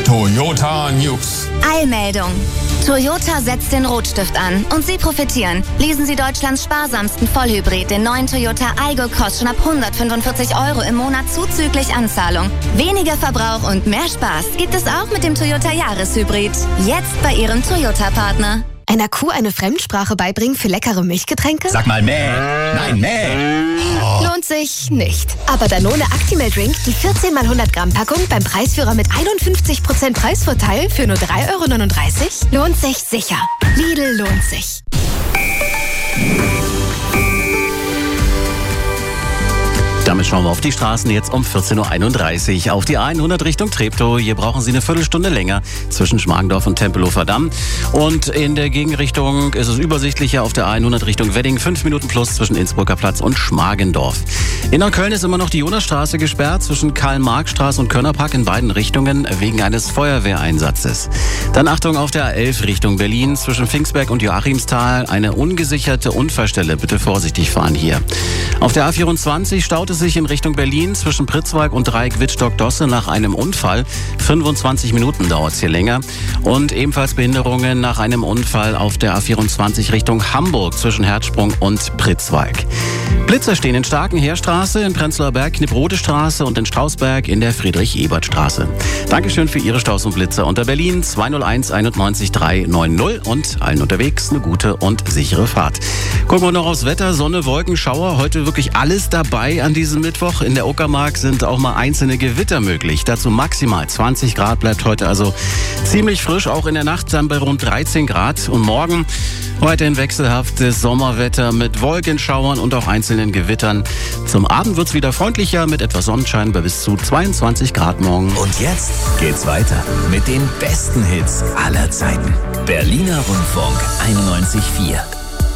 Toyota News. Eilmeldung. Toyota setzt den Rotstift an und Sie profitieren. Leasen Sie Deutschlands sparsamsten Vollhybrid, den neuen Toyota Aygo Cross, schon ab 145 € im Monat zuzüglich Anzahlung. Weniger Verbrauch und mehr Spaß gibt es auch mit dem Toyota Jahreshybrid. Jetzt bei Ihrem Toyota-Partner. Einer Kuh eine Fremdsprache beibringen für leckere Milchgetränke? Sag mal mäh. Nein, mäh. Oh. Lohnt sich nicht. Aber Danone Actimel Drink, die 14 x 100 Gramm Packung beim Preisführer mit 51% Preisvorteil für nur 3,39 €, lohnt sich sicher. Lidl lohnt sich. Damit schauen wir auf die Straßen jetzt um 14.31 Uhr. Auf die 100 Richtung Treptow. Hier brauchen Sie eine Viertelstunde länger zwischen Schmargendorf und Tempelhofer Damm. Und in der Gegenrichtung ist es übersichtlicher auf der 100 Richtung Wedding. 5 Minuten plus zwischen Innsbrucker Platz und Schmargendorf. In Neukölln ist immer noch die Jonasstraße gesperrt zwischen Karl-Marx-Straße und Könnerpark in beiden Richtungen wegen eines Feuerwehreinsatzes. Dann Achtung auf der A11 Richtung Berlin zwischen Pfingstberg und Joachimsthal. Eine ungesicherte Unfallstelle. Bitte vorsichtig fahren hier. Auf der A24 staut es sich in Richtung Berlin zwischen Pritzwalk und Dreieck Wittstock-Dosse nach einem Unfall. 25 Minuten dauert es hier länger. Und ebenfalls Behinderungen nach einem Unfall auf der A24 Richtung Hamburg zwischen Herzsprung und Pritzwalk. Blitzer stehen in Starkenheerstraße, in Prenzlauer Berg, Kniprode Straße und in Strausberg in der Friedrich-Ebert-Straße. Dankeschön für Ihre Staus und Blitzer unter Berlin 201 91 390 und allen unterwegs eine gute und sichere Fahrt. Gucken wir noch aufs Wetter, Sonne, Wolken, Schauer. Heute wirklich alles dabei an diesem Mittwoch. In der Uckermark sind auch mal einzelne Gewitter möglich. Dazu maximal 20 Grad, bleibt heute also ziemlich frisch. Auch in der Nacht dann bei rund 13 Grad. Und morgen weiterhin wechselhaftes Sommerwetter mit Wolkenschauern und auch einzelnen Gewittern. Zum Abend wird es wieder freundlicher mit etwas Sonnenschein bei bis zu 22 Grad morgen. Und jetzt geht's weiter mit den besten Hits aller Zeiten. Berliner Rundfunk 91,4.